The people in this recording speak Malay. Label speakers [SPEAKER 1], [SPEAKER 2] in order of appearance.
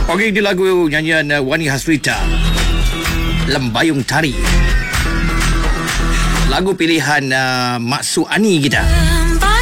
[SPEAKER 1] Okey, di lagu nyanyian Wani Hasrita, Lembayung Tari. Lagu pilihan Mak Su Ani kita.